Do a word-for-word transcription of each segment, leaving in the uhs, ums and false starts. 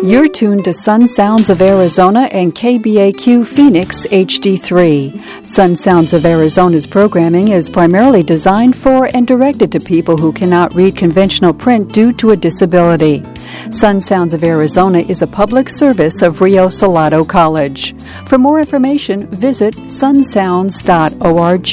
You're tuned to Sun Sounds of Arizona and K B A Q Phoenix H D three. Sun Sounds of Arizona's programming is primarily designed for and directed to people who cannot read conventional print due to a disability. Sun Sounds of Arizona is a public service of Rio Salado College. For more information, visit sun sounds dot org.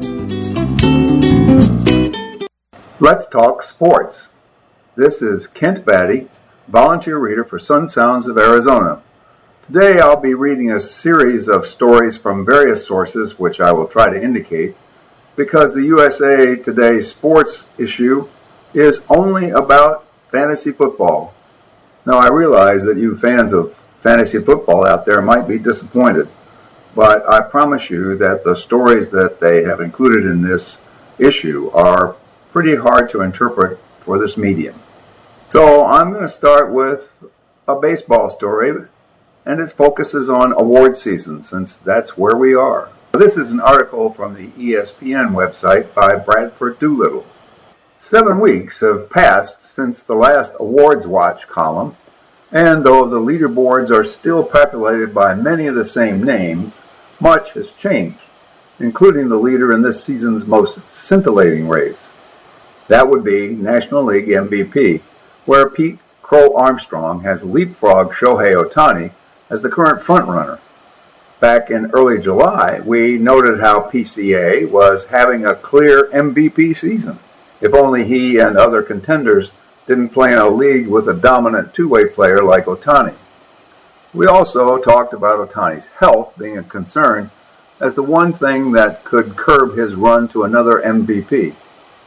Let's talk sports. This is Kent Batty, volunteer reader for Sun Sounds of Arizona. Today I'll be reading a series of stories from various sources, which I will try to indicate, because the U S A Today sports issue is only about fantasy football. Now I realize that you fans of fantasy football out there might be disappointed, but I promise you that the stories that they have included in this issue are pretty hard to interpret for this medium. So I'm going to start with a baseball story, and it focuses on award season, since that's where we are. This is an article from the E S P N website by Bradford Doolittle. Seven weeks have passed since the last Awards Watch column, and though the leaderboards are still populated by many of the same names, much has changed, including the leader in this season's most scintillating race. That would be National League M V P, where Pete Crow Armstrong has leapfrogged Shohei Ohtani as the current frontrunner. Back in early July, we noted how P C A was having a clear M V P season, if only he and other contenders didn't play in a league with a dominant two-way player like Ohtani. We also talked about Ohtani's health being a concern as the one thing that could curb his run to another M V P.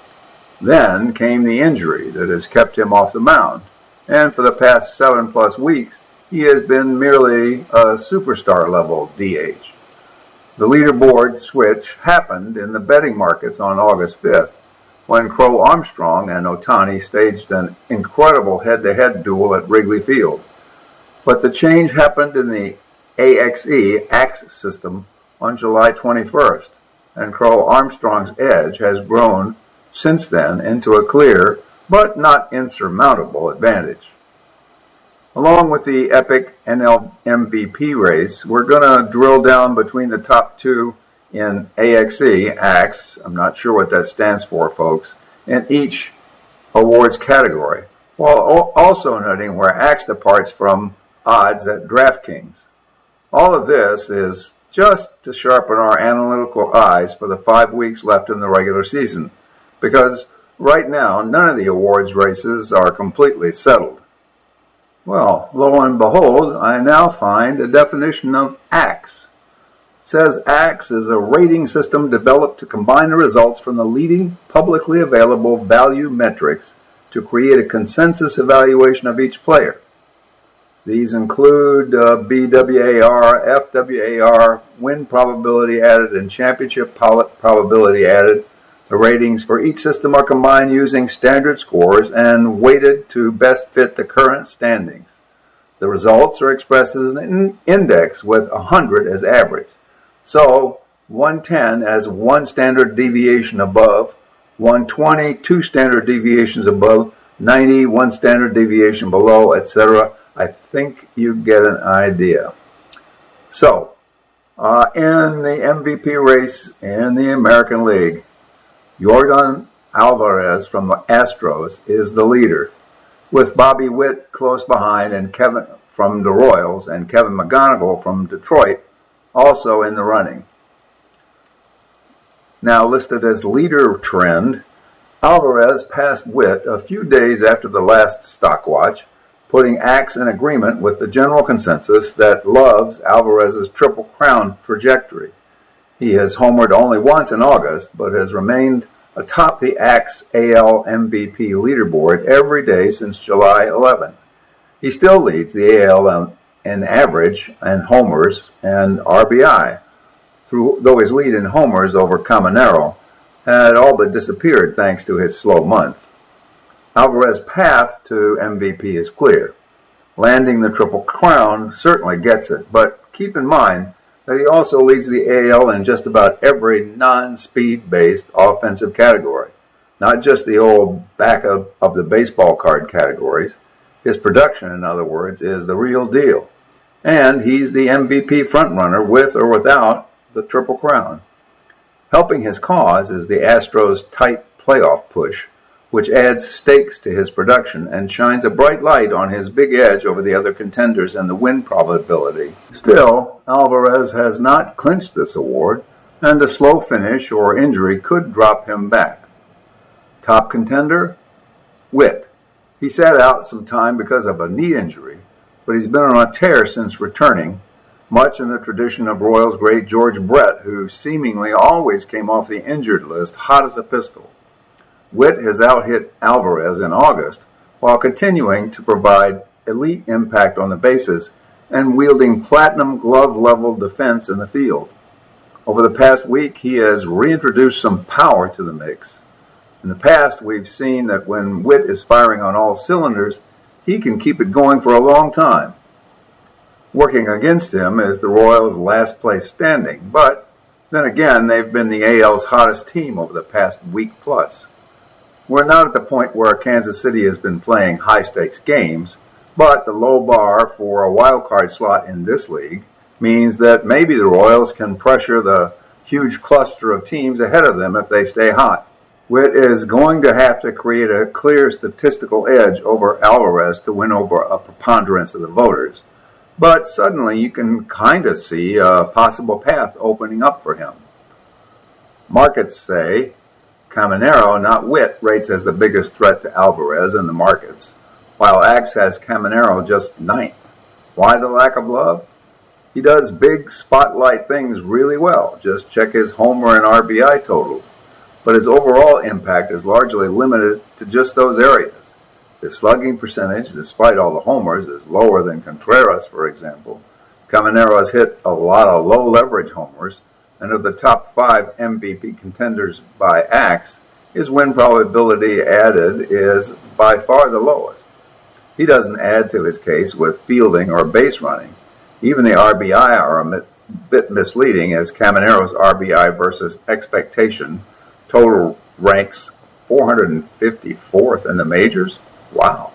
Then came the injury that has kept him off the mound, and for the past seven plus weeks, he has been merely a superstar-level D H. The leaderboard switch happened in the betting markets on August fifth, when Crow Armstrong and Ohtani staged an incredible head-to-head duel at Wrigley Field. But the change happened in the A X E A X system on July twenty-first, and Crow Armstrong's edge has grown since then into a clear but not insurmountable advantage. Along with the epic N L M V P race, we're going to drill down between the top two in A X E A X, I'm not sure what that stands for, folks, in each awards category, while also noting where A X departs from odds at DraftKings. All of this is just to sharpen our analytical eyes for the five weeks left in the regular season, because right now none of the awards races are completely settled. Well, lo and behold, I now find a definition of A X. It says A X is a rating system developed to combine the results from the leading publicly available value metrics to create a consensus evaluation of each player. These include uh, B W A R, F W A R, win probability added, and championship probability added. The ratings for each system are combined using standard scores and weighted to best fit the current standings. The results are expressed as an index with one hundred as average. So, one ten as one standard deviation above, one twenty two standard deviations above, ninety one standard deviation below, et cetera. I think you get an idea. So, uh, in the M V P race in the American League, Yordan Alvarez from the Astros is the leader, with Bobby Witt close behind and Kevin from the Royals and Kevin McGonigal from Detroit also in the running. Now listed as leader trend, Alvarez passed Witt a few days after the last stock watch, putting A X in agreement with the general consensus that loves Alvarez's Triple Crown trajectory. He has homered only once in August, but has remained atop the A X A L M V P leaderboard every day since July eleventh. He still leads the A L in average and homers and R B I, through, though his lead in homers over Caminero had all but disappeared thanks to his slow month. Alvarez's path to M V P is clear. Landing the Triple Crown certainly gets it, but keep in mind that he also leads the A L in just about every non-speed-based offensive category, not just the old back of, of the baseball card categories. His production, in other words, is the real deal. And he's the M V P frontrunner with or without the Triple Crown. Helping his cause is the Astros' tight playoff push, which adds stakes to his production and shines a bright light on his big edge over the other contenders and the win probability. Still, Alvarez has not clinched this award, and a slow finish or injury could drop him back. Top contender? Witt. He sat out some time because of a knee injury, but he's been on a tear since returning, much in the tradition of Royals great George Brett, who seemingly always came off the injured list hot as a pistol. Witt has out-hit Alvarez in August while continuing to provide elite impact on the bases and wielding platinum glove-level defense in the field. Over the past week, he has reintroduced some power to the mix. In the past, we've seen that when Witt is firing on all cylinders, he can keep it going for a long time. Working against him is the Royals' last place standing, but then again, they've been the A L's hottest team over the past week plus. We're not at the point where Kansas City has been playing high-stakes games, but the low bar for a wild card slot in this league means that maybe the Royals can pressure the huge cluster of teams ahead of them if they stay hot. Witt is going to have to create a clear statistical edge over Alvarez to win over a preponderance of the voters. But suddenly you can kind of see a possible path opening up for him. Markets say Caminero, not Witt, rates as the biggest threat to Alvarez in the markets, while Axe has Caminero just ninth. Why the lack of love? He does big spotlight things really well. Just check his homer and R B I totals. But his overall impact is largely limited to just those areas. His slugging percentage, despite all the homers, is lower than Contreras, for example. Caminero has hit a lot of low-leverage homers, and of the top five M V P contenders by Axe, his win probability added is by far the lowest. He doesn't add to his case with fielding or base running. Even the R B I are a bit misleading, as Caminero's R B I versus expectation total ranks four hundred fifty-fourth in the majors. Wow.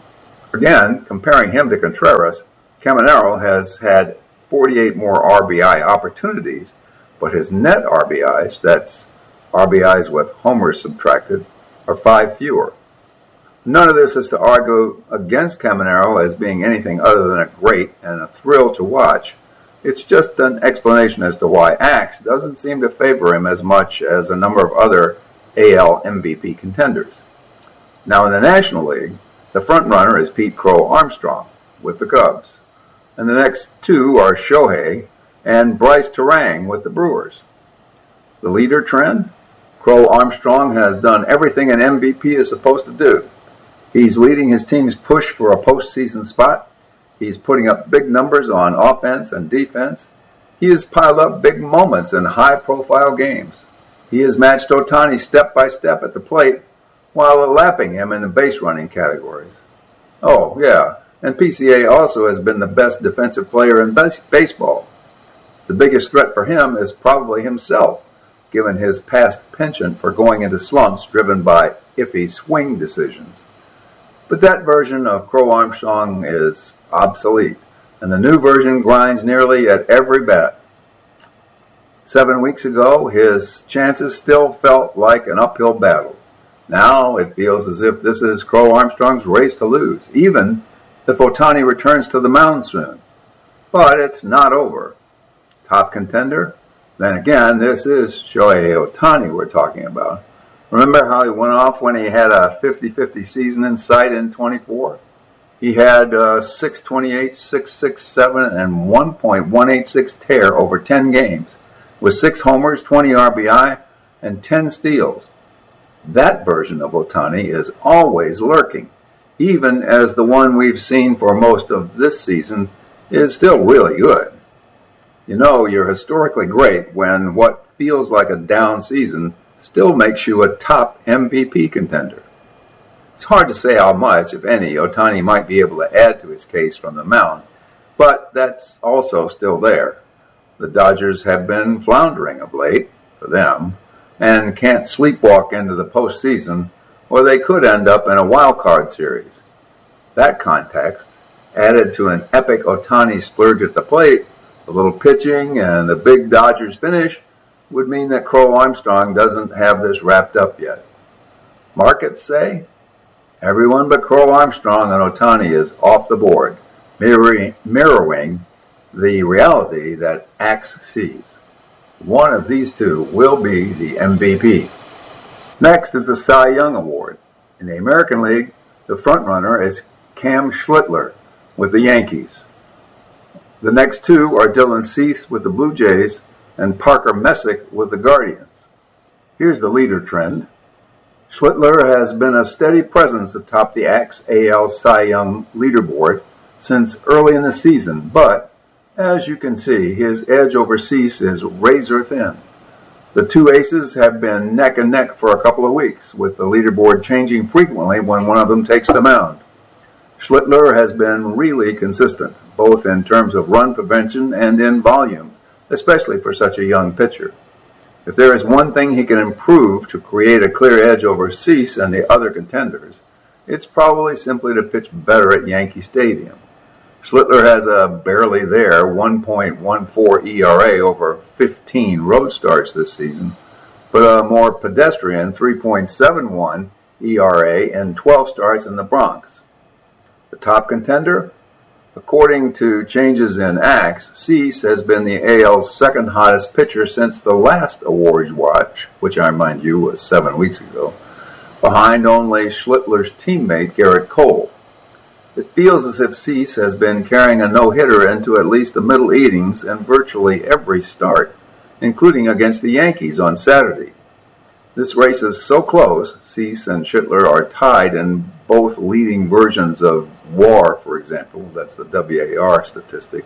Again, comparing him to Contreras, Caminero has had forty-eight more R B I opportunities, but his net R B Is, that's R B Is with homers subtracted, are five fewer. None of this is to argue against Caminero as being anything other than a great and a thrill to watch. It's just an explanation as to why Axe doesn't seem to favor him as much as a number of other A L M V P contenders. Now in the National League, the front runner is Pete Crow Armstrong with the Cubs, and the next two are Shohei and Bryce Terang with the Brewers. The leader trend? Crow Armstrong has done everything an M V P is supposed to do. He's leading his team's push for a postseason spot. He's putting up big numbers on offense and defense. He has piled up big moments in high-profile games. He has matched Ohtani step by step at the plate while lapping him in the base running categories. Oh, yeah, and P C A also has been the best defensive player in base- baseball. The biggest threat for him is probably himself, given his past penchant for going into slumps driven by iffy swing decisions. But that version of Crow Armstrong is obsolete, and the new version grinds nearly at every bat. Seven weeks ago, his chances still felt like an uphill battle. Now it feels as if this is Crow Armstrong's race to lose, even if Ohtani returns to the mound soon. But it's not over. Top contender? Then again, this is Shohei Ohtani we're talking about. Remember how he went off when he had a fifty-fifty season in sight in twenty-four? He had uh, six twenty-eight, six sixty-seven, and one point one eight six tear over ten games, with six homers, twenty R B I, and ten steals. That version of Ohtani is always lurking, even as the one we've seen for most of this season is still really good. You know you're historically great when what feels like a down season still makes you a top M V P contender. It's hard to say how much, if any, Ohtani might be able to add to his case from the mound, but that's also still there. The Dodgers have been floundering of late, for them, and can't sleepwalk into the postseason, or they could end up in a wild card series. That context, added to an epic Ohtani splurge at the plate, a little pitching, and the big Dodgers finish, would mean that Crow Armstrong doesn't have this wrapped up yet. Markets say everyone but Crow Armstrong and Ohtani is off the board, mirroring, mirroring the reality that Axe sees. One of these two will be the M V P. Next is the Cy Young Award. In the American League, the frontrunner is Cam Schlittler with the Yankees. The next two are Dylan Cease with the Blue Jays and Parker Messick with the Guardians. Here's the leader trend. Schlittler has been a steady presence atop the Axe A L Cy Young leaderboard since early in the season, but as you can see, his edge over Cease is razor thin. The two aces have been neck and neck for a couple of weeks, with the leaderboard changing frequently when one of them takes the mound. Schlittler has been really consistent, both in terms of run prevention and in volume, especially for such a young pitcher. If there is one thing he can improve to create a clear edge over Cease and the other contenders, it's probably simply to pitch better at Yankee Stadium. Schlittler has a barely there one point one four E R A over fifteen road starts this season, but a more pedestrian three point seven one E R A in twelve starts in the Bronx. The top contender? According to changes in Axe, Cease has been the A L's second hottest pitcher since the last awards watch, which I remind you was seven weeks ago, behind only Schlittler's teammate Garrett Cole. It feels as if Cease has been carrying a no-hitter into at least the middle innings in virtually every start, including against the Yankees on Saturday. This race is so close, Cease and Schlittler are tied in both leading versions of W A R, for example, that's the W A R statistic,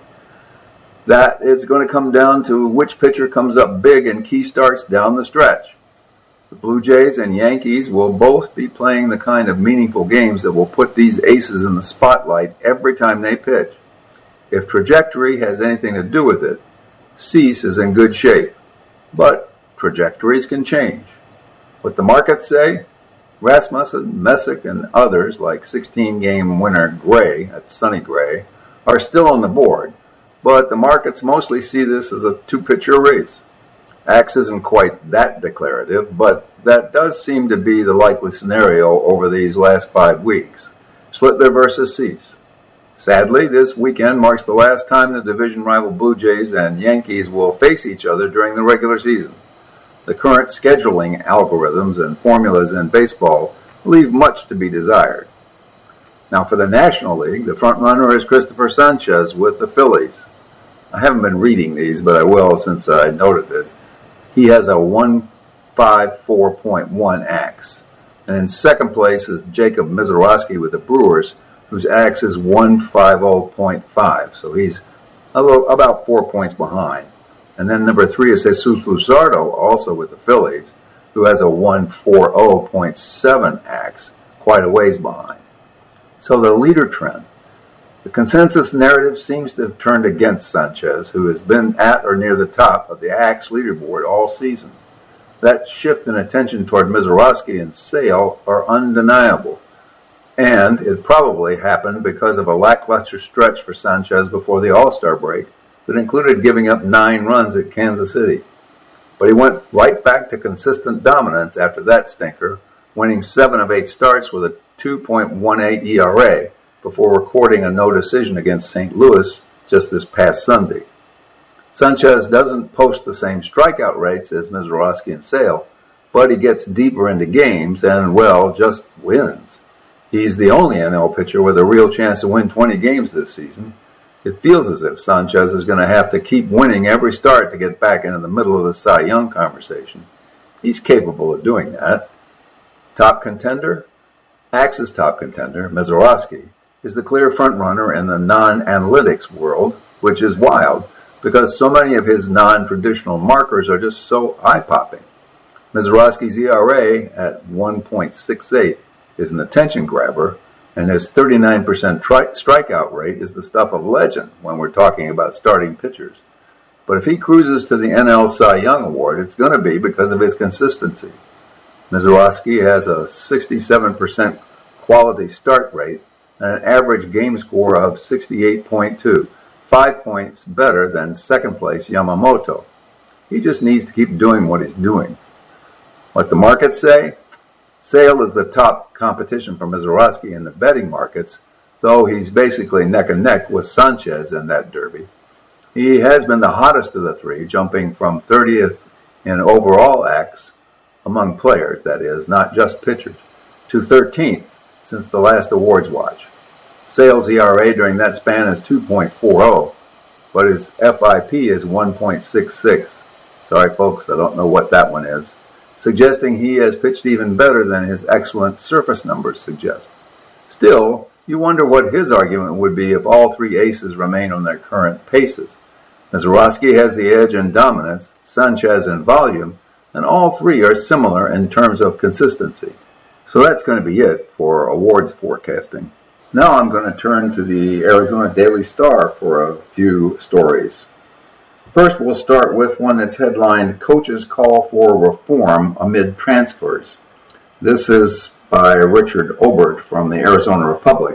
that it's going to come down to which pitcher comes up big in key starts down the stretch. The Blue Jays and Yankees will both be playing the kind of meaningful games that will put these aces in the spotlight every time they pitch. If trajectory has anything to do with it, Cease is in good shape, but trajectories can change. What the markets say? Rasmussen, Messick, and others like sixteen-game winner Gray, that's Sonny Gray, are still on the board, but the markets mostly see this as a two-pitcher race. Axe isn't quite that declarative, but that does seem to be the likely scenario over these last five weeks. Schlittler versus Cease. Sadly, this weekend marks the last time the division rival Blue Jays and Yankees will face each other during the regular season. The current scheduling algorithms and formulas in baseball leave much to be desired. Now for the National League, the frontrunner is Christopher Sanchez with the Phillies. I haven't been reading these, but I will since I noted it. He has a one fifty-four point one Axe. And in second place is Jacob Misiorowski with the Brewers, whose Axe is one fifty point five. So he's a little, about four points behind. And then number three is Jesus Luzardo, also with the Phillies, who has a one forty point seven Axe, quite a ways behind. So the leader trend. The consensus narrative seems to have turned against Sanchez, who has been at or near the top of the Axe leaderboard all season. That shift in attention toward Misiorowski and Sale are undeniable, and it probably happened because of a lackluster stretch for Sanchez before the All-Star break that included giving up nine runs at Kansas City. But he went right back to consistent dominance after that stinker, winning seven of eight starts with a two point one eight E R A, before recording a no decision against Saint Louis just this past Sunday. Sanchez doesn't post the same strikeout rates as Misiorowski and Sale, but he gets deeper into games and, well, just wins. He's the only N L pitcher with a real chance to win twenty games this season. It feels as if Sanchez is going to have to keep winning every start to get back into the middle of the Cy Young conversation. He's capable of doing that. Top contender? Axe's top contender, Misiorowski, is the clear frontrunner in the non-analytics world, which is wild because so many of his non-traditional markers are just so eye-popping. Misiorowski's E R A at one point six eight is an attention grabber, and his thirty-nine percent tri- strikeout rate is the stuff of legend when we're talking about starting pitchers. But if he cruises to the N L Cy Young Award, it's going to be because of his consistency. Misiorowski has a sixty-seven percent quality start rate and an average game score of sixty-eight point two, five points better than second place Yamamoto. He just needs to keep doing what he's doing. What the markets say? Sale is the top competition for Mazeroski in the betting markets, though he's basically neck and neck with Sanchez in that derby. He has been the hottest of the three, jumping from thirtieth in overall acts among players, that is, not just pitchers, to thirteenth since the last awards watch. Sale's E R A during that span is two point four oh, but his F I P is one point six six. Sorry folks, I don't know what that one is, suggesting he has pitched even better than his excellent surface numbers suggest. Still, you wonder what his argument would be if all three aces remain on their current paces. Mazeroski has the edge in dominance, Sanchez in volume, and all three are similar in terms of consistency. So that's going to be it for awards forecasting. Now I'm going to turn to the Arizona Daily Star for a few stories. First, we'll start with one that's headlined, Coaches Call for Reform Amid Transfers. This is by Richard Obert from the Arizona Republic.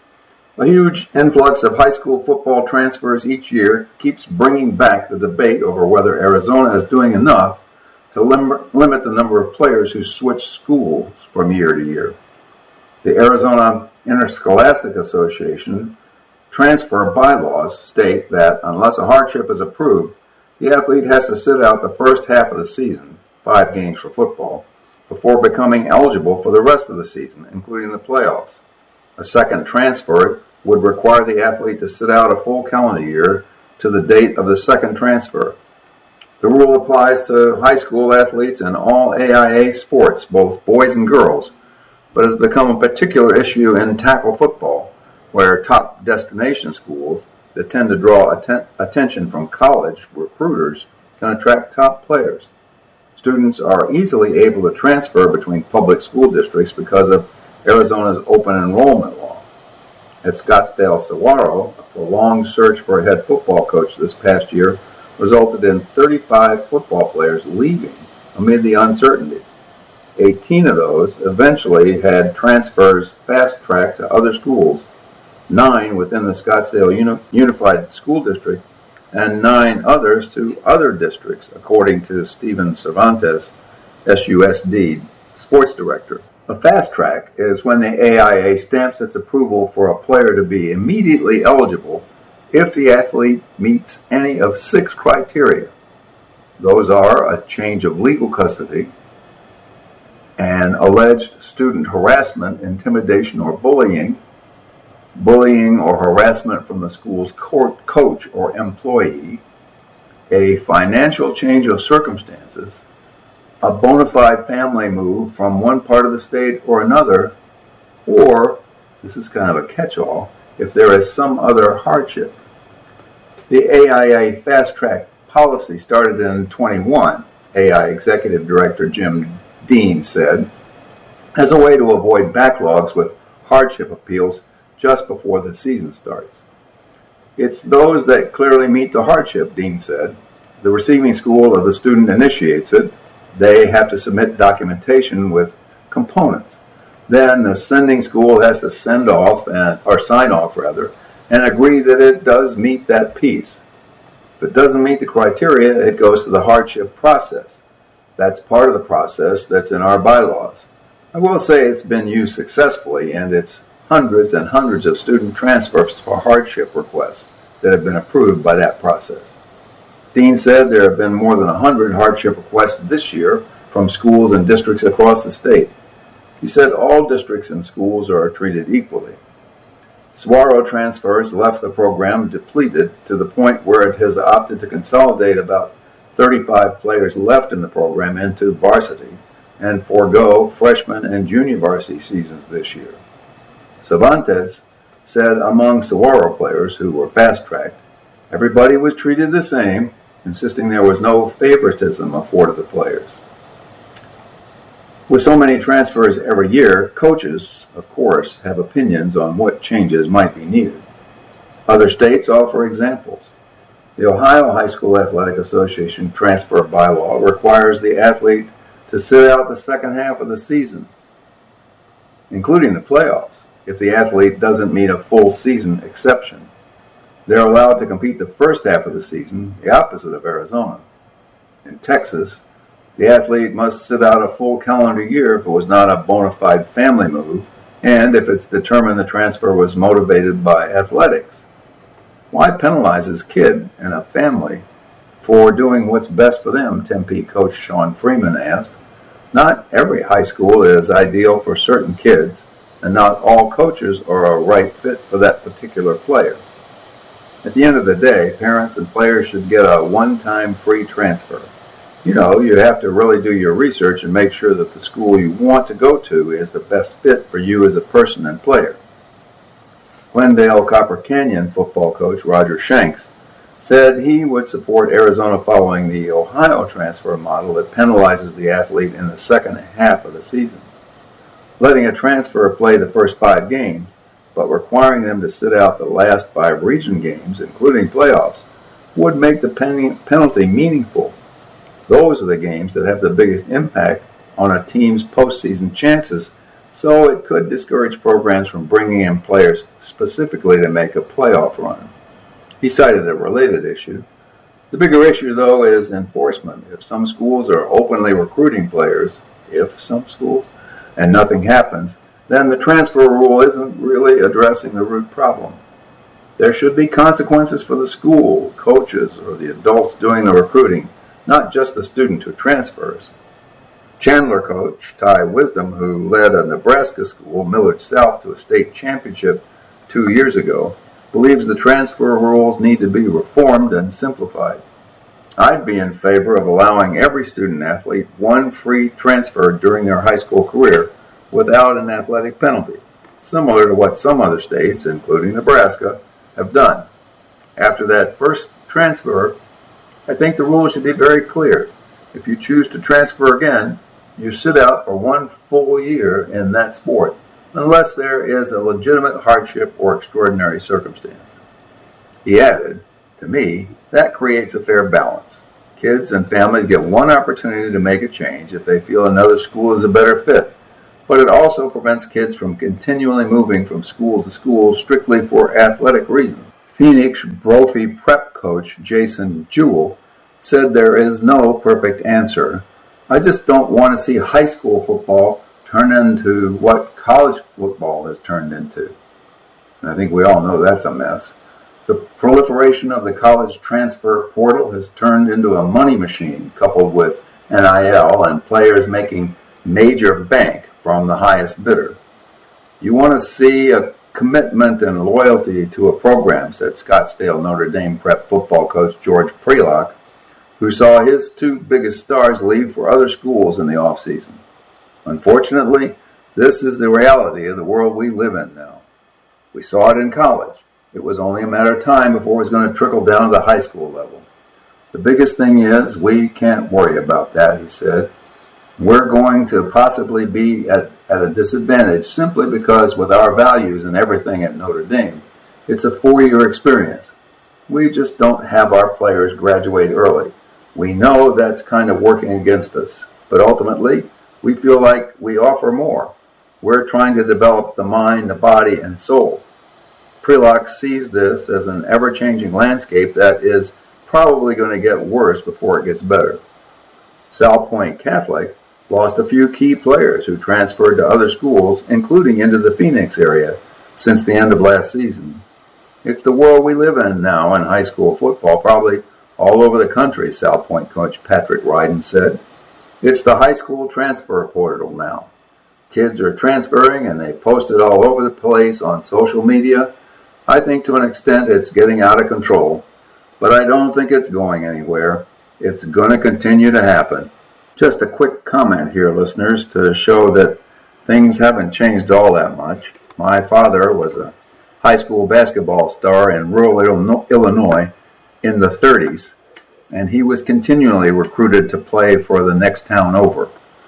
A huge influx of high school football transfers each year keeps bringing back the debate over whether Arizona is doing enough to lim- limit the number of players who switch schools from year to year. The Arizona Interscholastic Association transfer bylaws state that unless a hardship is approved, the athlete has to sit out the first half of the season, five games for football, before becoming eligible for the rest of the season, including the playoffs. A second transfer would require the athlete to sit out a full calendar year to the date of the second transfer. The rule applies to high school athletes and all A I A sports, both boys and girls, but has become a particular issue in tackle football, where top destination schools that tend to draw atten- attention from college recruiters can attract top players. Students are easily able to transfer between public school districts because of Arizona's open enrollment law. At Scottsdale Saguaro, a prolonged search for a head football coach this past year resulted in thirty-five football players leaving amid the uncertainty. eighteen of those eventually had transfers fast-tracked to other schools, nine within the Scottsdale Uni- Unified School District, and nine others to other districts, according to Steven Cervantes, S U S D sports director. A fast track is when the A I A stamps its approval for a player to be immediately eligible if the athlete meets any of six criteria. Those are a change of legal custody, an alleged student harassment, intimidation, or bullying, bullying or harassment from the school's court, coach or employee, a financial change of circumstances, a bona fide family move from one part of the state or another, or, this is kind of a catch-all, if there is some other hardship. The A I A Fast Track policy started in twenty-one, A I Executive Director Jim Dean said, as a way to avoid backlogs with hardship appeals just before the season starts. It's those that clearly meet the hardship, Dean said. The receiving school or the student initiates it. They have to submit documentation with components. Then the sending school has to send off, and, or sign off rather, and agree that it does meet that piece. If it doesn't meet the criteria, it goes to the hardship process. That's part of the process that's in our bylaws. I will say it's been used successfully, and it's hundreds and hundreds of student transfers for hardship requests that have been approved by that process. Dean said there have been more than one hundred hardship requests this year from schools and districts across the state. He said all districts and schools are treated equally. Saguaro transfers left the program depleted to the point where it has opted to consolidate about thirty-five players left in the program into varsity and forego freshman and junior varsity seasons this year. Cervantes said among Saguaro players who were fast-tracked, everybody was treated the same, insisting there was no favoritism afforded the players. With so many transfers every year, coaches, of course, have opinions on what changes might be needed. Other states offer examples. The Ohio High School Athletic Association transfer bylaw requires the athlete to sit out the second half of the season, including the playoffs. if the athlete doesn't meet a full season exception. They're allowed to compete the first half of the season, the opposite of Arizona. In Texas, the athlete must sit out a full calendar year if it was not a bona fide family move, and if it's determined the transfer was motivated by athletics. Why penalize his kid and a family for doing what's best for them, Tempe coach Sean Freeman asked. Not every high school is ideal for certain kids, and not all coaches are a right fit for that particular player. At the end of the day, parents and players should get a one-time free transfer. You know, you have to really do your research and make sure that the school you want to go to is the best fit for you as a person and player. Glendale Copper Canyon football coach Roger Shanks said he would support Arizona following the Ohio transfer model that penalizes the athlete in the second half of the season. Letting a transfer play the first five games, but requiring them to sit out the last five region games, including playoffs, would make the pen- penalty meaningful. Those are the games that have the biggest impact on a team's postseason chances, so it could discourage programs from bringing in players specifically to make a playoff run. He cited a related issue. The bigger issue, though, is enforcement. If some schools are openly recruiting players, if some schools, and nothing happens, then the transfer rule isn't really addressing the root problem. There should be consequences for the school, coaches, or the adults doing the recruiting, not just the student who transfers. Chandler coach Ty Wisdom, who led a Nebraska school, Millard South, to a state championship two years ago, believes the transfer rules need to be reformed and simplified. I'd be in favor of allowing every student athlete one free transfer during their high school career without an athletic penalty, similar to what some other states, including Nebraska, have done. After that first transfer, I think the rules should be very clear. If you choose to transfer again, you sit out for one full year in that sport, unless there is a legitimate hardship or extraordinary circumstance. He added, to me, that creates a fair balance. Kids and families get one opportunity to make a change if they feel another school is a better fit, but it also prevents kids from continually moving from school to school strictly for athletic reasons. Phoenix Brophy prep coach Jason Jewell said there is no perfect answer. I just don't want to see high school football turn into what college football has turned into. And I think we all know that's a mess. The proliferation of the college transfer portal has turned into a money machine coupled with N I L and players making major bank from the highest bidder. You want to see a commitment and loyalty to a program, said Scottsdale Notre Dame prep football coach George Prelock, who saw his two biggest stars leave for other schools in the offseason. Unfortunately, this is the reality of the world we live in now. We saw it in college. It was only a matter of time before it was going to trickle down to the high school level. The biggest thing is we can't worry about that, he said. We're going to possibly be at, at a disadvantage simply because with our values and everything at Notre Dame, it's a four-year experience. We just don't have our players graduate early. We know that's kind of working against us, but ultimately, we feel like we offer more. We're trying to develop the mind, the body, and soul. Prelock sees this as an ever-changing landscape that is probably going to get worse before it gets better. Sal Point Catholic lost a few key players who transferred to other schools, including into the Phoenix area, since the end of last season. It's the world we live in now in high school football, probably all over the country, Sal Point coach Patrick Ryden said. It's the high school transfer portal now. Kids are transferring and they post it all over the place on social media. I think to an extent it's getting out of control, but I don't think it's going anywhere. It's going to continue to happen. Just a quick comment here, listeners, to show that things haven't changed all that much. My father was a high school basketball star in rural Illinois in the thirties, and he was continually recruited to play for the next town over.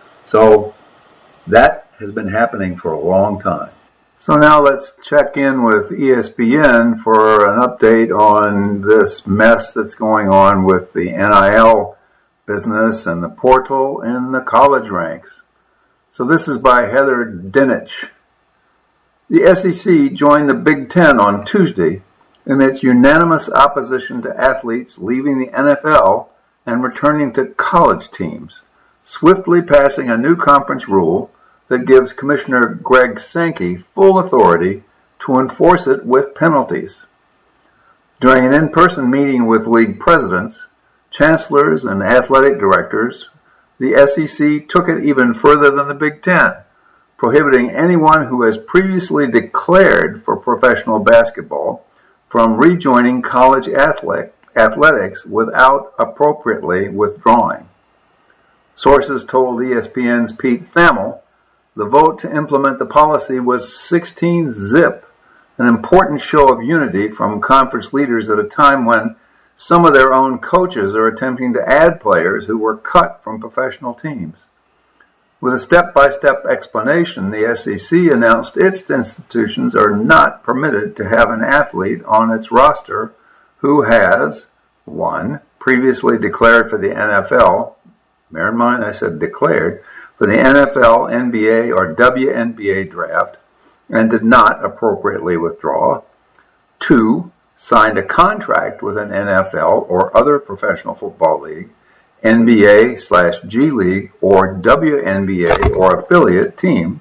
So that has been happening for a long time. So now let's check in with E S P N for an update on this mess that's going on with the N I L business and the portal and the college ranks. So this is by Heather Dinich. The S E C joined the Big Ten on Tuesday in its unanimous opposition to athletes leaving the N F L and returning to college teams, swiftly passing a new conference rule that gives Commissioner Greg Sankey full authority to enforce it with penalties. During an in-person meeting with league presidents, chancellors, and athletic directors, the S E C took it even further than the Big Ten, prohibiting anyone who has previously declared for professional basketball from rejoining college athletics without appropriately withdrawing. Sources told E S P N's Pete Thamel the vote to implement the policy was sixteen zip, an important show of unity from conference leaders at a time when some of their own coaches are attempting to add players who were cut from professional teams. With a step-by-step explanation, the S E C announced its institutions are not permitted to have an athlete on its roster who has, one, previously declared for the N F L, bear in mind I said declared, for the N F L, N B A, or W N B A draft, and did not appropriately withdraw, two, signed a contract with an N F L or other professional football league, N B A slash G League or W N B A or affiliate team,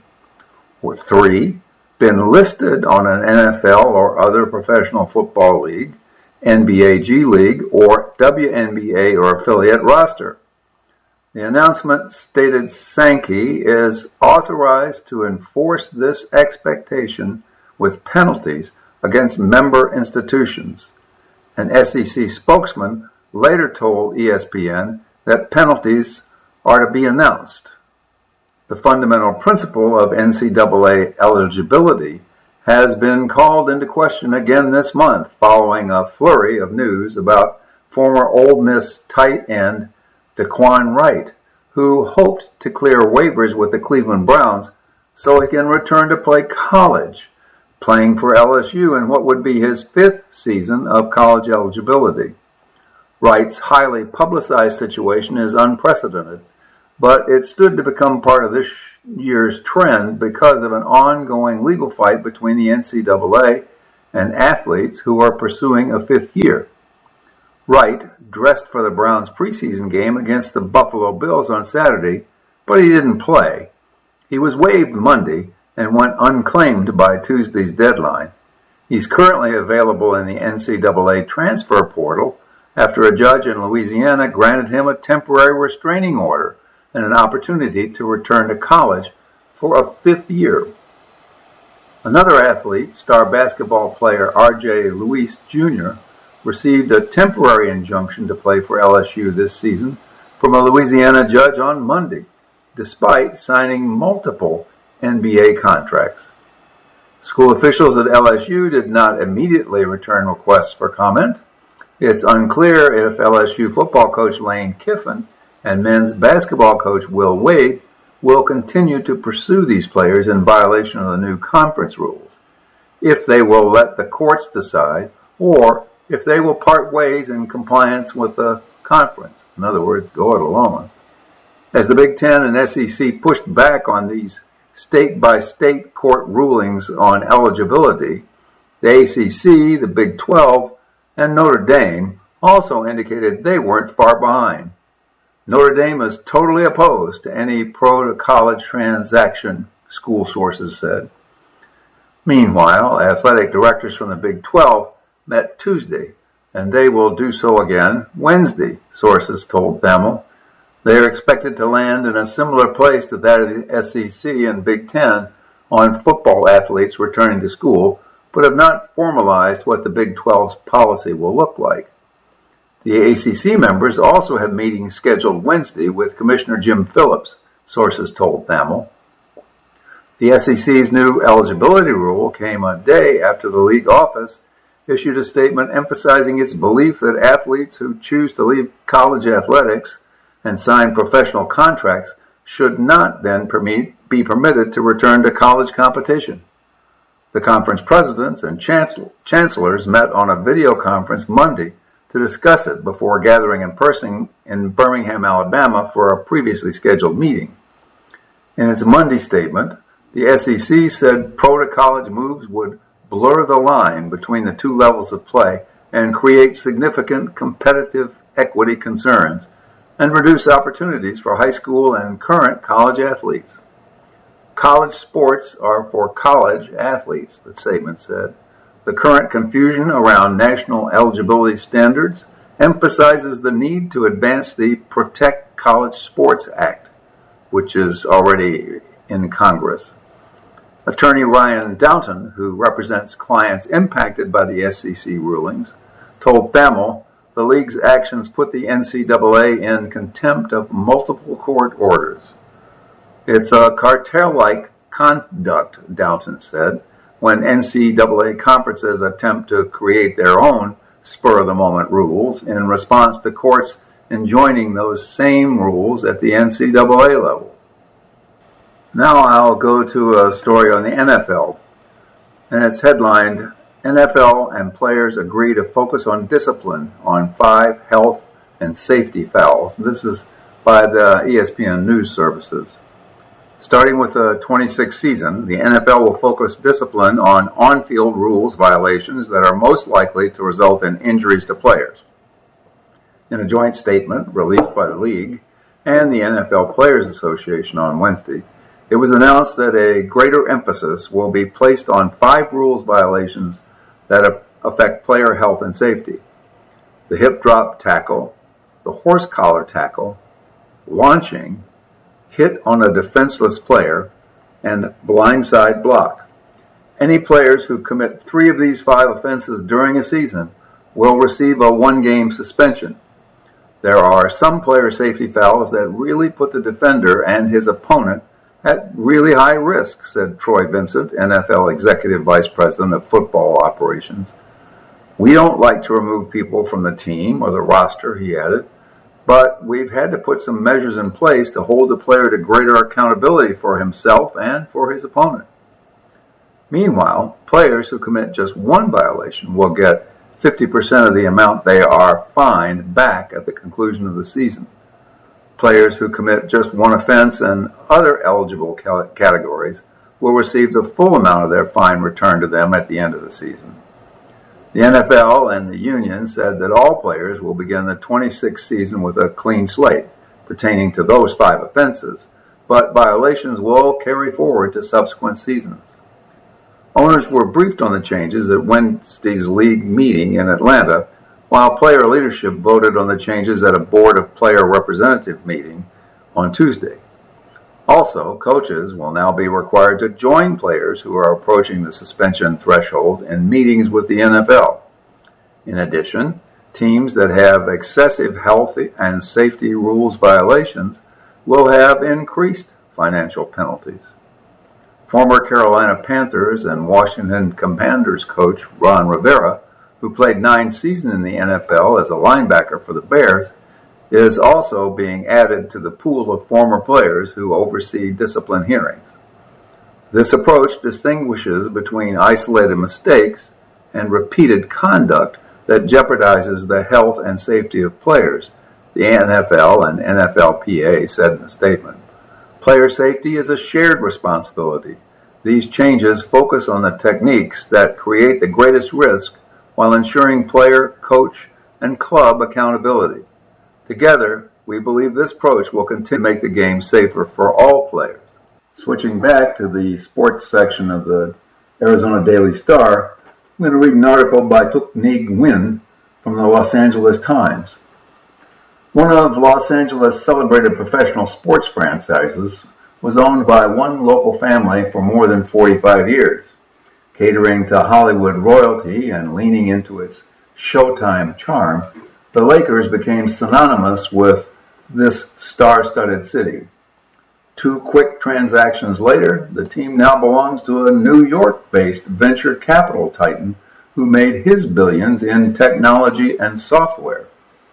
or three, been listed on an N F L or other professional football league, N B A G League or W N B A or affiliate roster. The announcement stated Sankey is authorized to enforce this expectation with penalties against member institutions. An S E C spokesman later told E S P N that penalties are to be announced. The fundamental principle of N C double A eligibility has been called into question again this month following a flurry of news about former Ole Miss tight end Daquan Wright, who hoped to clear waivers with the Cleveland Browns so he can return to play college, playing for L S U in what would be his fifth season of college eligibility. Wright's highly publicized situation is unprecedented, but it stood to become part of this year's trend because of an ongoing legal fight between the N C double A and athletes who are pursuing a fifth year. Wright dressed for the Browns' preseason game against the Buffalo Bills on Saturday, but he didn't play. He was waived Monday and went unclaimed by Tuesday's deadline. He's currently available in the N C double A transfer portal after a judge in Louisiana granted him a temporary restraining order and an opportunity to return to college for a fifth year. Another athlete, star basketball player R J Luis Junior, received a temporary injunction to play for L S U this season from a Louisiana judge on Monday, despite signing multiple N B A contracts. School officials at L S U did not immediately return requests for comment. It's unclear if L S U football coach Lane Kiffin and men's basketball coach Will Wade will continue to pursue these players in violation of the new conference rules, if they will let the courts decide, or if they will part ways in compliance with the conference. In other words, go it alone. As the Big Ten and S E C pushed back on these state-by-state court rulings on eligibility, the A C C, the Big twelve, and Notre Dame also indicated they weren't far behind. Notre Dame is totally opposed to any pro-to-college transaction, school sources said. Meanwhile, athletic directors from the Big twelve met Tuesday, and they will do so again Wednesday, sources told Thamel. They are expected to land in a similar place to that of the S E C and Big Ten on football athletes returning to school, but have not formalized what the Big twelve's policy will look like. The A C C members also have meetings scheduled Wednesday with Commissioner Jim Phillips, sources told Thamel. The S E C's new eligibility rule came a day after the league office issued a statement emphasizing its belief that athletes who choose to leave college athletics and sign professional contracts should not then permit, be permitted to return to college competition. The conference presidents and chancellors met on a video conference Monday to discuss it before gathering in person in Birmingham, Alabama for a previously scheduled meeting. In its Monday statement, The S E C said pro-to-college moves would blur the line between the two levels of play and create significant competitive equity concerns and reduce opportunities for high school and current college athletes. College sports are for college athletes, the statement said. The current confusion around national eligibility standards emphasizes the need to advance the Protect College Sports Act, which is already in Congress. Attorney Ryan Downton, who represents clients impacted by the S E C rulings, told B A M L the league's actions put the N C double A in contempt of multiple court orders. It's a cartel-like conduct, Downton said, when N C double A conferences attempt to create their own spur-of-the-moment rules in response to courts enjoining those same rules at the N C double A level. Now I'll go to a story on the N F L, and it's headlined, N F L and players agree to focus on discipline on five health and safety fouls. This is by the E S P N News Services. Starting with the twenty-sixth season, the N F L will focus discipline on on-field rules violations that are most likely to result in injuries to players. In a joint statement released by the league and the N F L Players Association on Wednesday, it was announced that a greater emphasis will be placed on five rules violations that affect player health and safety: the hip drop tackle, the horse collar tackle, launching, hit on a defenseless player, and blindside block. Any players who commit three of these five offenses during a season will receive a one-game suspension. There are some player safety fouls that really put the defender and his opponent at really high risk, said Troy Vincent, N F L Executive Vice President of Football Operations. We don't like to remove people from the team or the roster, he added, but we've had to put some measures in place to hold the player to greater accountability for himself and for his opponent. Meanwhile, players who commit just one violation will get fifty percent of the amount they are fined back at the conclusion of the season. Players who commit just one offense and other eligible categories will receive the full amount of their fine returned to them at the end of the season. The N F L and the union said that all players will begin the twenty-sixth season with a clean slate pertaining to those five offenses, but violations will carry forward to subsequent seasons. Owners were briefed on the changes at Wednesday's league meeting in Atlanta, while player leadership voted on the changes at a Board of Player Representative meeting on Tuesday. Also, coaches will now be required to join players who are approaching the suspension threshold in meetings with the N F L. In addition, teams that have excessive health and safety rules violations will have increased financial penalties. Former Carolina Panthers and Washington Commanders coach Ron Rivera, who played nine seasons in the N F L as a linebacker for the Bears, is also being added to the pool of former players who oversee discipline hearings. This approach distinguishes between isolated mistakes and repeated conduct that jeopardizes the health and safety of players, the N F L and N F L P A said in a statement. Player safety is a shared responsibility. These changes focus on the techniques that create the greatest risk while ensuring player, coach, and club accountability. Together, we believe this approach will continue to make the game safer for all players. Switching back to the sports section of the Arizona Daily Star, I'm going to read an article by Tuk Nig Nguyen from the Los Angeles Times. One of Los Angeles' celebrated professional sports franchises was owned by one local family for more than forty-five years. Catering to Hollywood royalty and leaning into its Showtime charm, the Lakers became synonymous with this star-studded city. Two quick transactions later, the team now belongs to a New York-based venture capital titan who made his billions in technology and software.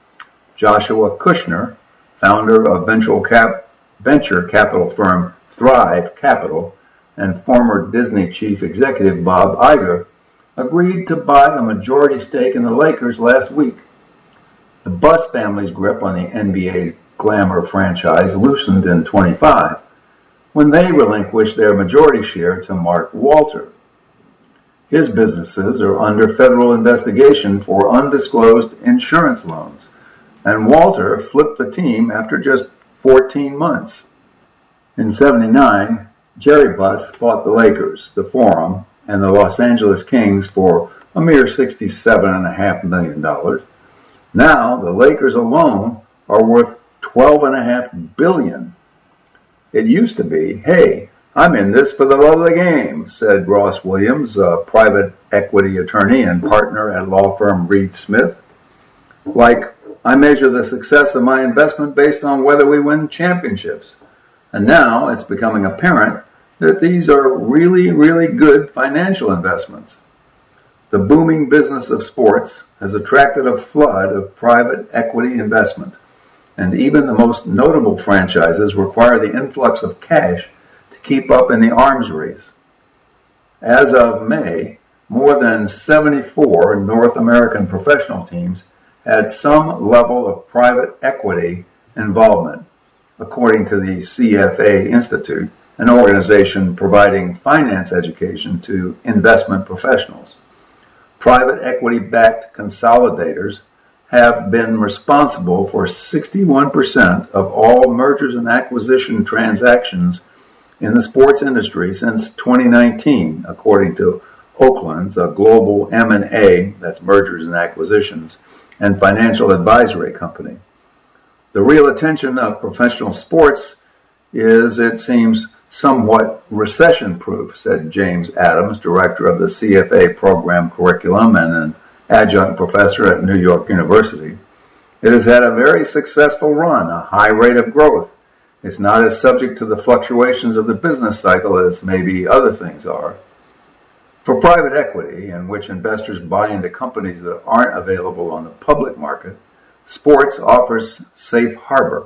Joshua Kushner, founder of venture, cap- venture capital firm Thrive Capital, and former Disney chief executive Bob Iger, agreed to buy a majority stake in the Lakers last week. The Buss family's grip on the N B A's glamour franchise loosened in twenty-five, when they relinquished their majority share to Mark Walter. His businesses are under federal investigation for undisclosed insurance loans, and Walter flipped the team after just fourteen months. In seventy-nine, Jerry Buss bought the Lakers, the Forum, and the Los Angeles Kings for a mere sixty-seven point five million dollars. Now, the Lakers alone are worth twelve point five billion dollars. It used to be, hey, I'm in this for the love of the game, said Ross Williams, a private equity attorney and partner at law firm Reed Smith. Like, I measure the success of my investment based on whether we win championships. And now it's becoming apparent that these are really, really good financial investments. The booming business of sports has attracted a flood of private equity investment, and even the most notable franchises require the influx of cash to keep up in the arms race. As of May, more than seventy-four North American professional teams had some level of private equity involvement, according to the C F A Institute, an organization providing finance education to investment professionals. Private equity-backed consolidators have been responsible for sixty-one percent of all mergers and acquisition transactions in the sports industry since twenty nineteen, according to Oakland's, a global M and A, that's mergers and acquisitions, and financial advisory company. The real attention of professional sports is, it seems, somewhat recession-proof, said James Adams, director of the C F A program curriculum and an adjunct professor at New York University. It has had a very successful run, a high rate of growth. It's not as subject to the fluctuations of the business cycle as maybe other things are. For private equity, in which investors buy into companies that aren't available on the public market, sports offers safe harbor.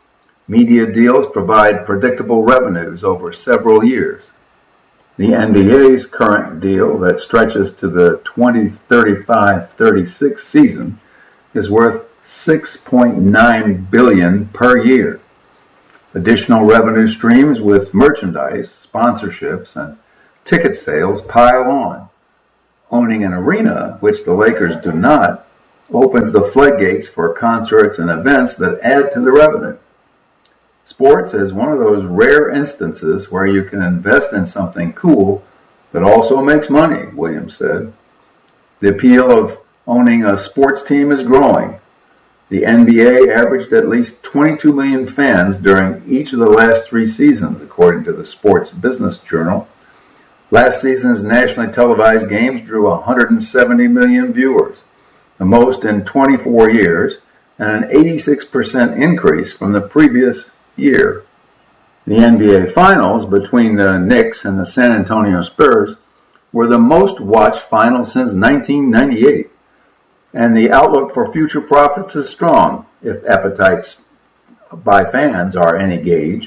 Media deals provide predictable revenues over several years. The N B A's current deal that stretches to the twenty thirty-five thirty-six season is worth six point nine billion dollars per year. Additional revenue streams with merchandise, sponsorships, and ticket sales pile on. Owning an arena, which the Lakers do not, opens the floodgates for concerts and events that add to the revenue. Sports is one of those rare instances where you can invest in something cool that also makes money, Williams said. The appeal of owning a sports team is growing. The N B A averaged at least twenty-two million fans during each of the last three seasons, according to the Sports Business Journal. Last season's nationally televised games drew one hundred seventy million viewers, the most in twenty-four years, and an eighty-six percent increase from the previous year. The N B A Finals between the Knicks and the San Antonio Spurs were the most watched finals since nineteen ninety-eight, and the outlook for future profits is strong if appetites by fans are any gauge.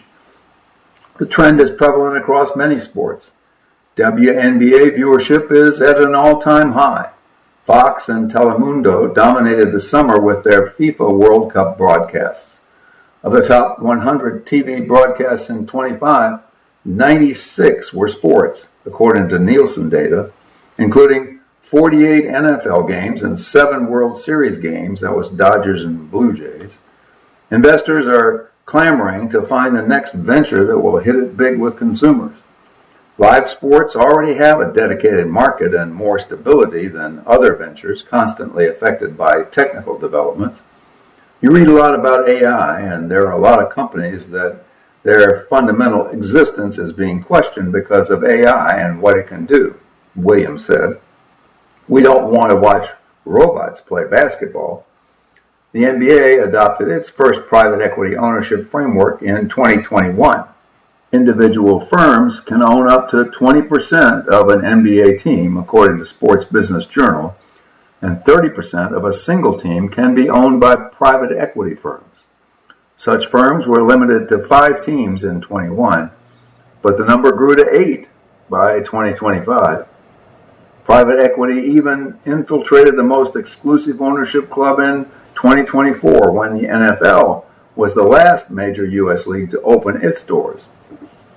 The trend is prevalent across many sports. W N B A viewership is at an all-time high. Fox and Telemundo dominated the summer with their FIFA World Cup broadcasts. Of the top one hundred T V broadcasts in twenty-five, ninety-six were sports, according to Nielsen data, including forty-eight N F L games and seven World Series games, that was Dodgers and Blue Jays. Investors are clamoring to find the next venture that will hit it big with consumers. Live sports already have a dedicated market and more stability than other ventures constantly affected by technical developments. You read a lot about A I, and there are a lot of companies that their fundamental existence is being questioned because of A I and what it can do, Williams said. We don't want to watch robots play basketball. The N B A adopted its first private equity ownership framework in twenty twenty-one. Individual firms can own up to twenty percent of an N B A team, according to Sports Business Journal, and thirty percent of a single team can be owned by private equity firms. Such firms were limited to five teams in twenty-one, but the number grew to eight by twenty twenty-five. Private equity even infiltrated the most exclusive ownership club in twenty twenty-four, when the N F L was the last major U S league to open its doors.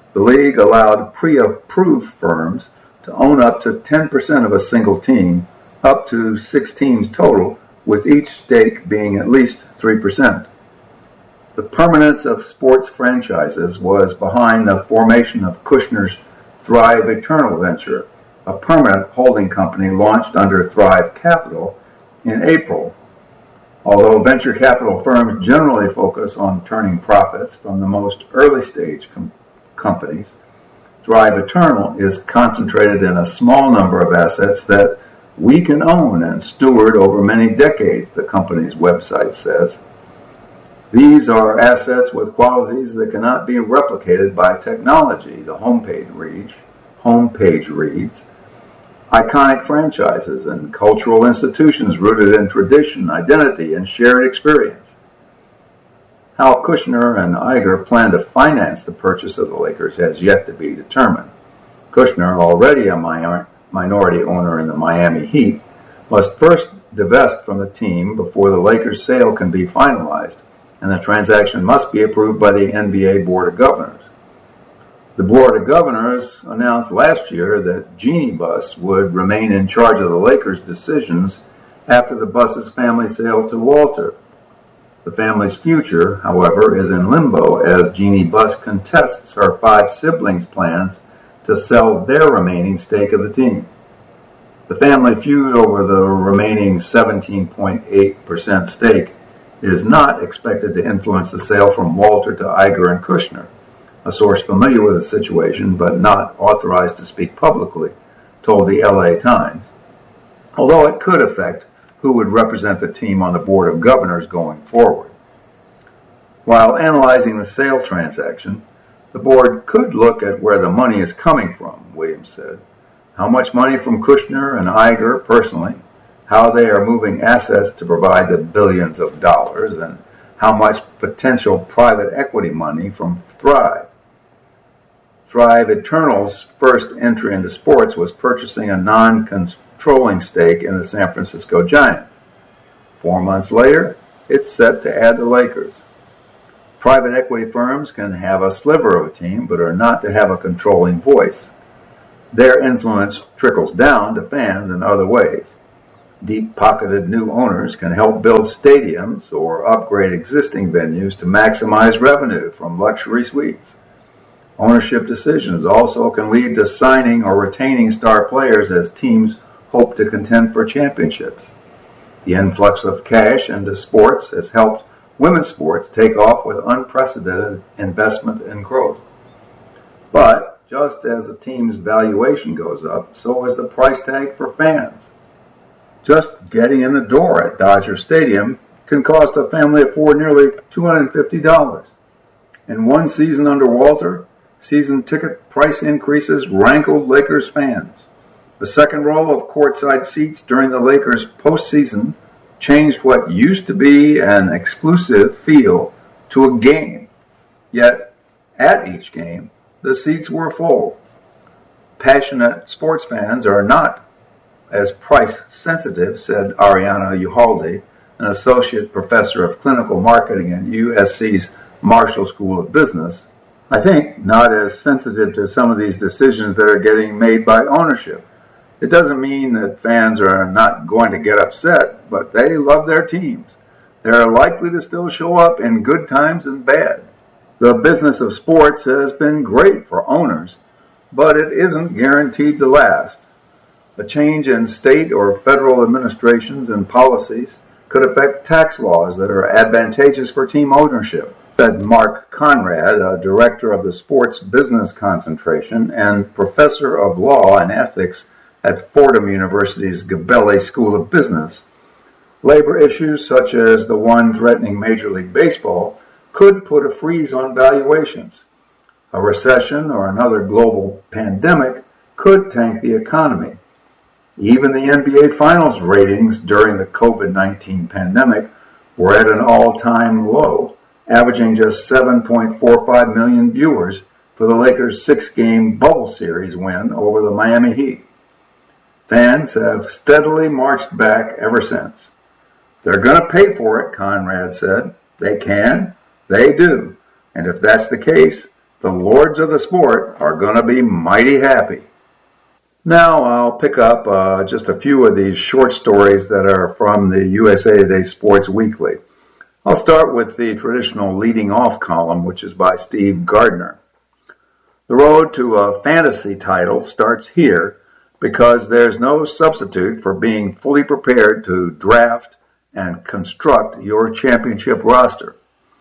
The league allowed pre-approved firms to own up to ten percent of a single team, up to six teams total, with each stake being at least three percent. The permanence of sports franchises was behind the formation of Kushner's Thrive Eternal venture, a permanent holding company launched under Thrive Capital in April. Although venture capital firms generally focus on turning profits from the most early-stage com- companies, Thrive Eternal is concentrated in a small number of assets that we can own and steward over many decades, the company's website says. These are assets with qualities that cannot be replicated by technology, the homepage reads. Homepage reads. Iconic franchises and cultural institutions rooted in tradition, identity, and shared experience. How Kushner and Iger plan to finance the purchase of the Lakers has yet to be determined. Kushner, already a minor, minority owner in the Miami Heat, must first divest from the team before the Lakers' sale can be finalized, and the transaction must be approved by the N B A Board of Governors. The Board of Governors announced last year that Jeanie Buss would remain in charge of the Lakers' decisions after the Buss family sale to Walter. The family's future, however, is in limbo as Jeanie Buss contests her five siblings' plans to sell their remaining stake of the team. The family feud over the remaining seventeen point eight percent stake is not expected to influence the sale from Walter to Iger and Kushner, a source familiar with the situation but not authorized to speak publicly told the L A Times, although it could affect who would represent the team on the Board of Governors going forward. While analyzing the sale transaction, the board could look at where the money is coming from, Williams said. How much money from Kushner and Iger personally, how they are moving assets to provide the billions of dollars, and how much potential private equity money from Thrive. Thrive Eternal's first entry into sports was purchasing a non-controlling stake in the San Francisco Giants. Four months later, it's set to add the Lakers. Private equity firms can have a sliver of a team, but are not to have a controlling voice. Their influence trickles down to fans in other ways. Deep-pocketed new owners can help build stadiums or upgrade existing venues to maximize revenue from luxury suites. Ownership decisions also can lead to signing or retaining star players as teams hope to contend for championships. The influx of cash into sports has helped women's sports take off with unprecedented investment and growth. But just as a team's valuation goes up, so is the price tag for fans. Just getting in the door at Dodger Stadium can cost a family of four nearly two hundred fifty dollars. In one season under Walter, season ticket price increases rankled Lakers fans. The second row of courtside seats during the Lakers' postseason changed what used to be an exclusive feel to a game. Yet, at each game, the seats were full. Passionate sports fans are not as price sensitive, said Ariana Uhalde, an associate professor of clinical marketing at U S C's Marshall School of Business. I think not as sensitive to some of these decisions that are getting made by ownership. It doesn't mean that fans are not going to get upset, but they love their teams. They're likely to still show up in good times and bad. The business of sports has been great for owners, but it isn't guaranteed to last. A change in state or federal administrations and policies could affect tax laws that are advantageous for team ownership, said Mark Conrad, a director of the Sports Business Concentration and professor of law and ethics at Fordham University's Gabelli School of Business. Labor issues such as the one threatening Major League Baseball could put a freeze on valuations. A recession or another global pandemic could tank the economy. Even the N B A Finals ratings during the COVID nineteen pandemic were at an all-time low, averaging just seven point four five million viewers for the Lakers' six-game bubble series win over the Miami Heat. Fans have steadily marched back ever since. They're going to pay for it, Conrad said. They can, they do, and if that's the case, The lords of the sport are going to be mighty happy. Now I'll pick up uh, just a few of these short stories that are from the U S A Today Sports Weekly. I'll start with the traditional leading off column, which is by Steve Gardner. The road to a fantasy title starts here because there's no substitute for being fully prepared to draft and construct your championship roster.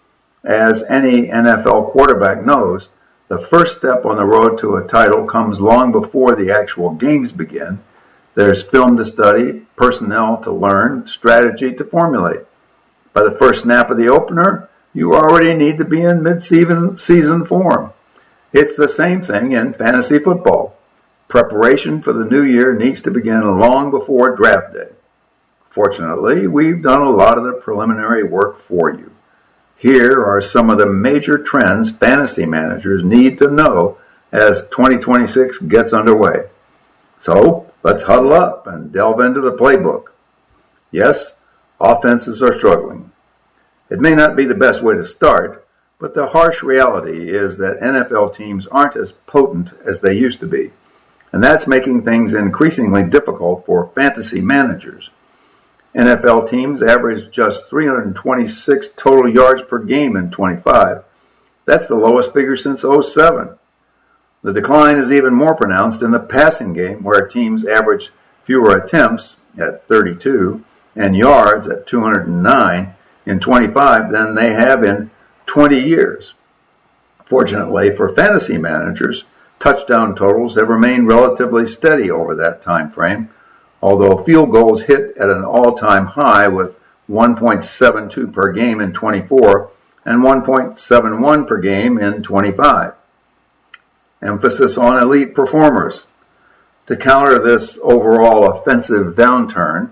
As any N F L quarterback knows, the first step on the road to a title comes long before the actual games begin. There's film to study, personnel to learn, strategy to formulate. By the first snap of the opener, you already need to be in mid-season season form. It's the same thing in fantasy football. Preparation for the new year needs to begin long before draft day. Fortunately, we've done a lot of the preliminary work for you. Here are some of the major trends fantasy managers need to know as twenty twenty-six gets underway. So, let's huddle up and delve into the playbook. Yes, offenses are struggling. It may not be the best way to start, but the harsh reality is that N F L teams aren't as potent as they used to be, and that's making things increasingly difficult for fantasy managers. N F L teams averaged just three hundred twenty-six total yards per game in twenty-five. That's the lowest figure since oh seven. The decline is even more pronounced in the passing game, where teams average fewer attempts at thirty-two and yards at two hundred nine in twenty-five than they have in twenty years. Fortunately for fantasy managers, touchdown totals have remained relatively steady over that time frame, although field goals hit at an all-time high with one point seven two per game in twenty-four and one point seven one per game in twenty-five. Emphasis on elite performers. To counter this overall offensive downturn,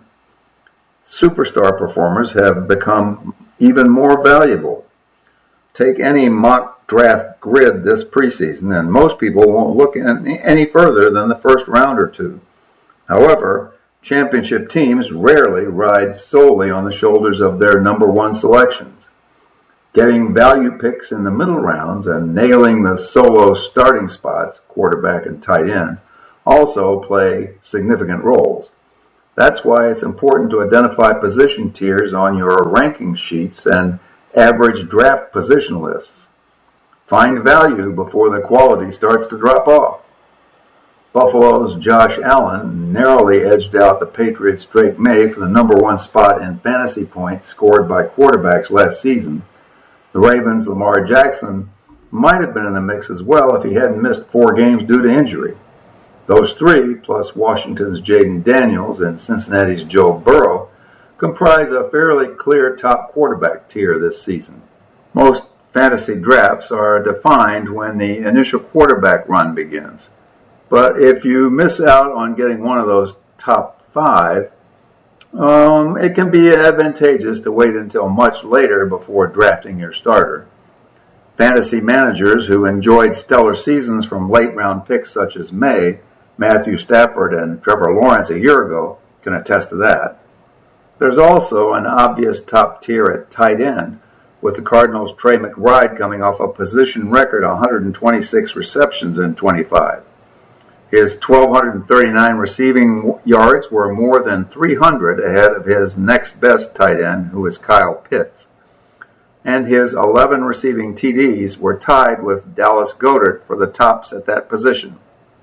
superstar performers have become even more valuable. Take any mock draft grid this preseason, and most people won't look any further than the first round or two. However, championship teams rarely ride solely on the shoulders of their number one selections. Getting value picks in the middle rounds and nailing the solo starting spots, quarterback and tight end, also play significant roles. That's why it's important to identify position tiers on your ranking sheets and average draft position lists. Find value before the quality starts to drop off. Buffalo's Josh Allen narrowly edged out the Patriots' Drake May for the number one spot in fantasy points scored by quarterbacks last season. The Ravens' Lamar Jackson might have been in the mix as well if he hadn't missed four games due to injury. Those three, plus Washington's Jaden Daniels and Cincinnati's Joe Burrow, comprise a fairly clear top quarterback tier this season. Most fantasy drafts are defined when the initial quarterback run begins. But if you miss out on getting one of those top five, um, it can be advantageous to wait until much later before drafting your starter. Fantasy managers who enjoyed stellar seasons from late-round picks such as May, Matthew Stafford, and Trevor Lawrence a year ago can attest to that. There's also an obvious top tier at tight end, with the Cardinals' Trey McBride coming off a position record one hundred twenty-six receptions in twenty-five. His one thousand two hundred thirty-nine receiving yards were more than three hundred ahead of his next best tight end, who is Kyle Pitts. And his eleven receiving T Ds were tied with Dallas Goedert for the tops at that position.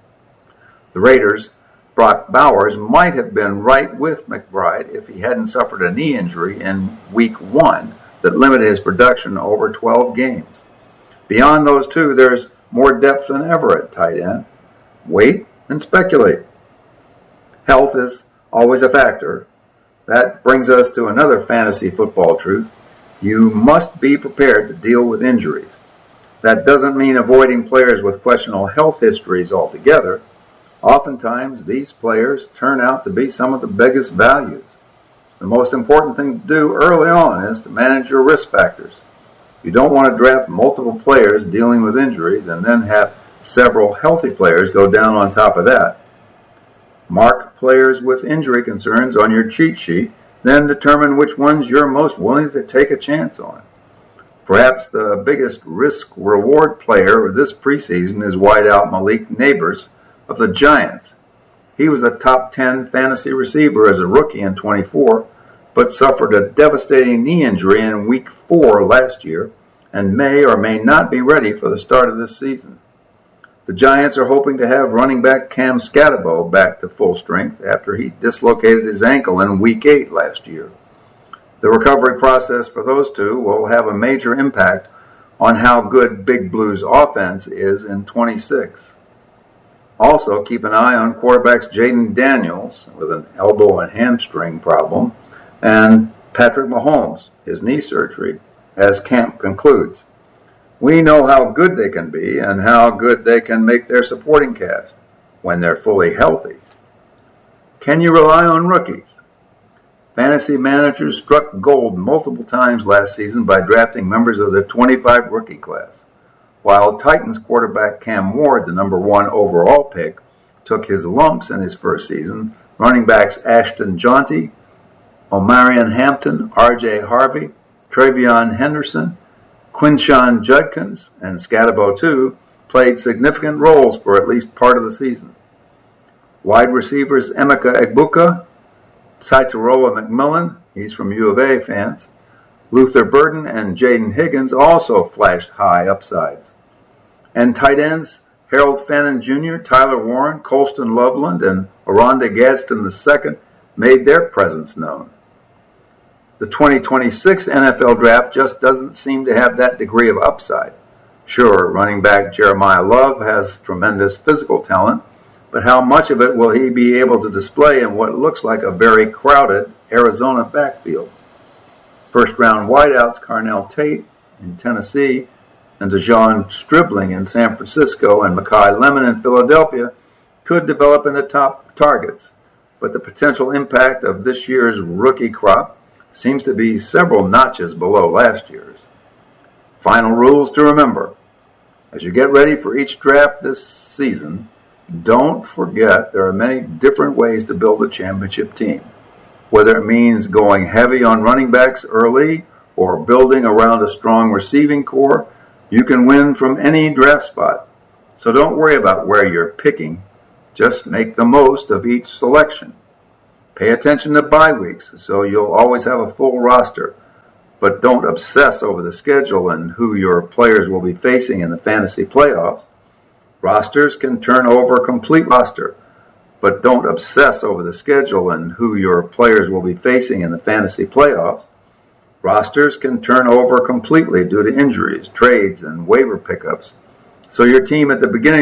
The Raiders' Brock Bowers might have been right with McBride if he hadn't suffered a knee injury in week one that limited his production over twelve games. Beyond those two, there's more depth than ever at tight end. Wait and speculate. Health is always a factor. That brings us to another fantasy football truth. You must be prepared to deal with injuries. That doesn't mean avoiding players with questionable health histories altogether. Oftentimes, these players turn out to be some of the biggest values. The most important thing to do early on is to manage your risk factors. You don't want to draft multiple players dealing with injuries and then have several healthy players go down on top of that. Mark players with injury concerns on your cheat sheet, then determine which ones you're most willing to take a chance on. Perhaps the biggest risk-reward player of this preseason is wideout Malik Nabers of the Giants. He was a top ten fantasy receiver as a rookie in twenty-four, but suffered a devastating knee injury in week four last year and may or may not be ready for the start of this season. The Giants are hoping to have running back Cam Skattebo back to full strength after he dislocated his ankle in week eight last year. The recovery process for those two will have a major impact on how good Big Blue's offense is in twenty-six. Also, keep an eye on quarterbacks Jaden Daniels with an elbow and hamstring problem and Patrick Mahomes, his knee surgery, as camp concludes. We know how good they can be and how good they can make their supporting cast when they're fully healthy. Can you rely on rookies? Fantasy managers struck gold multiple times last season by drafting members of the twenty-five rookie class. While Titans quarterback Cam Ward, the number one overall pick, took his lumps in his first season, running backs Ashton Jaunty, Omarion Hampton, R J Harvey, Travion Henderson, Quinshon Judkins, and Skattebo too played significant roles for at least part of the season. Wide receivers Emeka Egbuka, Saitaroa McMillan, he's from U of A fans, Luther Burden, and Jaden Higgins also flashed high upsides. And tight ends Harold Fannin Junior, Tyler Warren, Colston Loveland, and Oronde Gadsden the second made their presence known. The twenty twenty-six N F L Draft just doesn't seem to have that degree of upside. Sure, running back Jeremiah Love has tremendous physical talent, but how much of it will he be able to display in what looks like a very crowded Arizona backfield? First-round wideouts Carnell Tate in Tennessee and DeJon Stribling in San Francisco and Makai Lemon in Philadelphia could develop into top targets, but the potential impact of this year's rookie crop seems to be several notches below last year's. Final rules to remember. As you get ready for each draft this season, don't forget there are many different ways to build a championship team. Whether it means going heavy on running backs early or building around a strong receiving core, you can win from any draft spot. So don't worry about where you're picking. Just make the most of each selection. Pay attention to bye weeks so you'll always have a full roster, but don't obsess over the schedule and who your players will be facing in the fantasy playoffs. Rosters can turn over a complete roster, but don't obsess over the schedule and who your players will be facing in the fantasy playoffs. Rosters can turn over completely due to injuries, trades, and waiver pickups, so your team at the beginning